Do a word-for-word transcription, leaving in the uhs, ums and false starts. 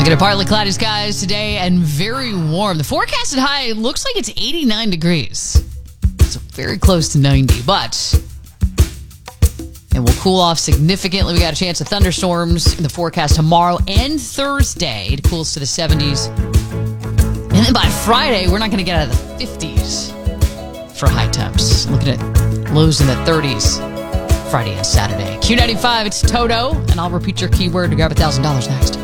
Looking at partly cloudy skies today and very warm. The forecasted high looks like it's eighty-nine degrees. So very close to ninety, but it will cool off significantly. We got a chance of thunderstorms in the forecast tomorrow and Thursday. It cools to the seventies. And then by Friday, we're not going to get out of the fifties for high temps. Looking at lows in the thirties Friday and Saturday. Q ninety-five, it's Toto, and I'll repeat your keyword to grab one thousand dollars next.